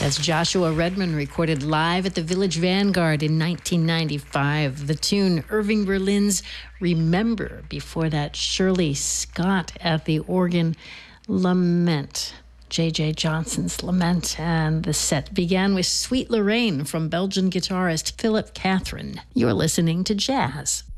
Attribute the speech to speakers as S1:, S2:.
S1: That's Joshua Redman, recorded live at the Village Vanguard in 1995. The tune, Irving Berlin's Remember. Before that, Shirley Scott at the organ, Lament. J.J. Johnson's Lament. And the set began with Sweet Lorraine from Belgian guitarist Philip Catherine. You're listening to Jazz